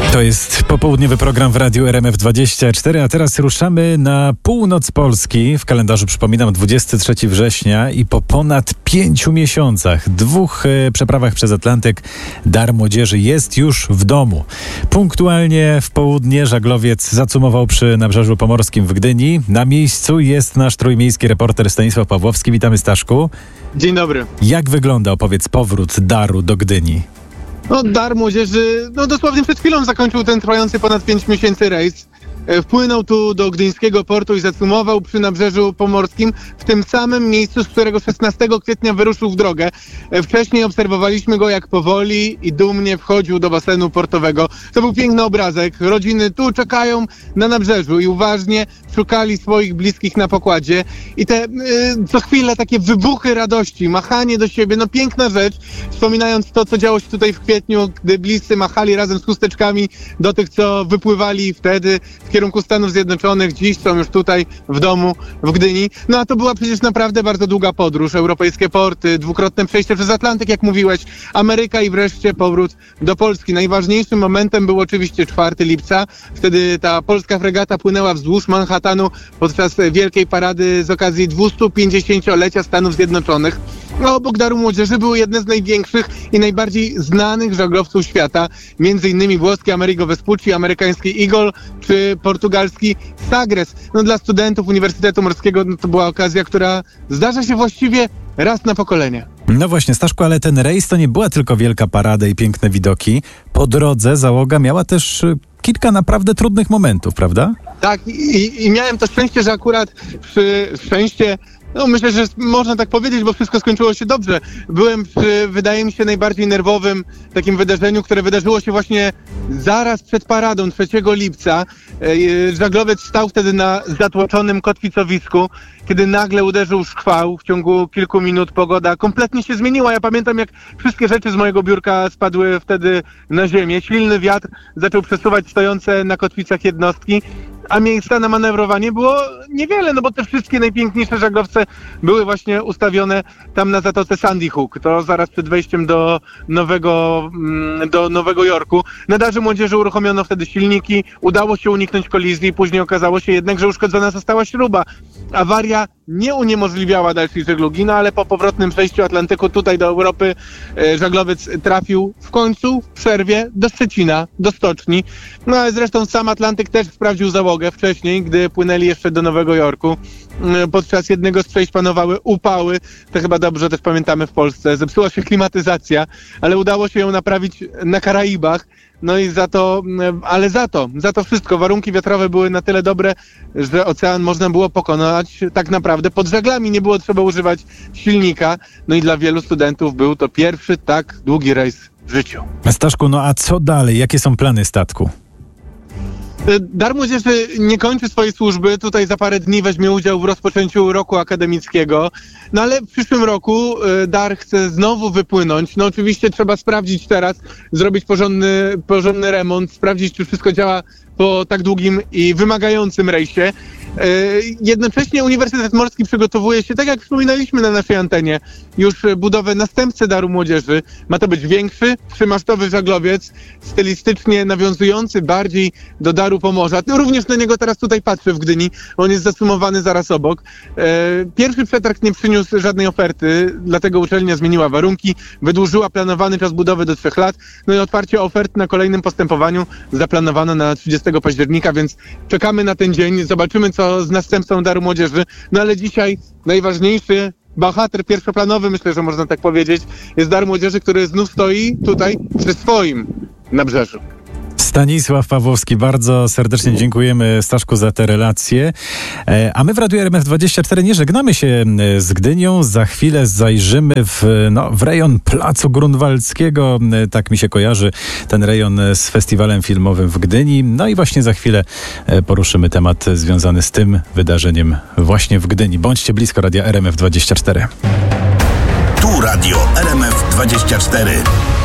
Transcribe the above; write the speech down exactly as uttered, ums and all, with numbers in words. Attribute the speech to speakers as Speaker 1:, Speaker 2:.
Speaker 1: To jest popołudniowy program w Radiu R M F dwadzieścia cztery, a teraz ruszamy na północ Polski. W kalendarzu przypominam dwudziestego trzeciego września i po ponad pięciu miesiącach, dwóch e, przeprawach przez Atlantyk, Dar Młodzieży jest już w domu. Punktualnie w południe żaglowiec zacumował przy Nabrzeżu Pomorskim w Gdyni. Na miejscu jest nasz trójmiejski reporter Stanisław Pawłowski. Witamy, Staszku.
Speaker 2: Dzień dobry.
Speaker 1: Jak wygląda, opowiedz, powrót Daru do Gdyni?
Speaker 2: No, Dar Młodzieży, no dosłownie przed chwilą zakończył ten trwający ponad pięć miesięcy rejs. Wpłynął tu do gdyńskiego portu i zacumował przy Nabrzeżu Pomorskim, w tym samym miejscu, z którego szesnastego kwietnia wyruszył w drogę. Wcześniej obserwowaliśmy go, jak powoli i dumnie wchodził do basenu portowego. To był piękny obrazek. Rodziny tu czekają na Nabrzeżu i uważnie szukali swoich bliskich na pokładzie. I te yy, co chwilę takie wybuchy radości, machanie do siebie, no piękna rzecz. Wspominając to, co działo się tutaj w kwietniu, gdy bliscy machali razem z chusteczkami do tych, co wypływali wtedy w kierunku Stanów Zjednoczonych, dziś są już tutaj w domu w Gdyni. No a to była przecież naprawdę bardzo długa podróż. Europejskie porty, dwukrotne przejście przez Atlantyk, jak mówiłeś, Ameryka i wreszcie powrót do Polski. Najważniejszym momentem był oczywiście czwartego lipca. Wtedy ta polska fregata płynęła wzdłuż Manhattanu podczas wielkiej parady z okazji dwustupięćdziesięciolecia Stanów Zjednoczonych. No, obok Daru Młodzieży były jedne z największych i najbardziej znanych żaglowców świata, między innymi włoski Amerigo Vespucci, amerykański Eagle czy portugalski Sagres. No, dla studentów Uniwersytetu Morskiego no, to była okazja, która zdarza się właściwie raz na pokolenie.
Speaker 1: No właśnie, Staszku, ale ten rejs to nie była tylko wielka parada i piękne widoki. Po drodze załoga miała też kilka naprawdę trudnych momentów, prawda?
Speaker 2: Tak, i, i miałem to szczęście, że akurat przy szczęście No myślę, że można tak powiedzieć, bo wszystko skończyło się dobrze. Byłem przy, wydaje mi się, najbardziej nerwowym takim wydarzeniu, które wydarzyło się właśnie zaraz przed paradą trzeciego lipca. Żaglowiec stał wtedy na zatłoczonym kotwicowisku, kiedy nagle uderzył szkwał. W ciągu kilku minut pogoda kompletnie się zmieniła. Ja pamiętam, jak wszystkie rzeczy z mojego biurka spadły wtedy na ziemię. Silny wiatr zaczął przesuwać stojące na kotwicach jednostki, a miejsca na manewrowanie było niewiele, no bo te wszystkie najpiękniejsze żaglowce były właśnie ustawione tam na zatoce Sandy Hook. To zaraz przed wejściem do Nowego, do Nowego Jorku. Na Darze Młodzieży uruchomiono wtedy silniki, udało się uniknąć kolizji, później okazało się jednak, że uszkodzona została śruba. Awaria nie uniemożliwiała dalszej żeglugi, no ale po powrotnym przejściu Atlantyku tutaj do Europy e, żaglowiec trafił w końcu w przerwie do Szczecina, do stoczni. No ale zresztą sam Atlantyk też sprawdził załogę wcześniej, gdy płynęli jeszcze do Nowego Jorku. E, podczas jednego z przejść panowały upały, to chyba dobrze też pamiętamy w Polsce. Zepsuła się klimatyzacja, ale udało się ją naprawić na Karaibach. No i za to, ale za to, za to wszystko warunki wiatrowe były na tyle dobre, że ocean można było pokonać tak naprawdę pod żaglami, nie było trzeba używać silnika. No i dla wielu studentów był to pierwszy tak długi rejs w życiu.
Speaker 1: Staszku, no a co dalej? Jakie są plany statku?
Speaker 2: Dar Młodzieży nie kończy swojej służby. Tutaj za parę dni weźmie udział w rozpoczęciu roku akademickiego. No ale w przyszłym roku Dar chce znowu wypłynąć. No oczywiście trzeba sprawdzić teraz, zrobić porządny, porządny remont, sprawdzić, czy wszystko działa po tak długim i wymagającym rejsie. Jednocześnie Uniwersytet Morski przygotowuje się, tak jak wspominaliśmy na naszej antenie, już budowę następcy Daru Młodzieży. Ma to być większy, trzymasztowy żaglowiec, stylistycznie nawiązujący bardziej do Daru Pomorza. Również na niego teraz tutaj patrzę w Gdyni. On jest zasumowany zaraz obok. Pierwszy przetarg nie przyniósł żadnej oferty, dlatego uczelnia zmieniła warunki, wydłużyła planowany czas budowy do trzech lat. No i otwarcie ofert na kolejnym postępowaniu zaplanowano na trzydziestego października, więc czekamy na ten dzień, zobaczymy, co z następcą Daru Młodzieży. No ale dzisiaj najważniejszy bohater pierwszoplanowy, myślę, że można tak powiedzieć, jest Dar Młodzieży, który znów stoi tutaj przy swoim nabrzeżu.
Speaker 1: Stanisław Pawłowski, bardzo serdecznie dziękujemy, Staszku, za te relacje. A my w Radiu R M F dwadzieścia cztery nie żegnamy się z Gdynią. Za chwilę zajrzymy w, no, w rejon Placu Grunwaldzkiego. Tak mi się kojarzy ten rejon z festiwalem filmowym w Gdyni. No i właśnie za chwilę poruszymy temat związany z tym wydarzeniem właśnie w Gdyni. Bądźcie blisko Radia R M F dwadzieścia cztery.
Speaker 3: Tu Radio R M F dwadzieścia cztery.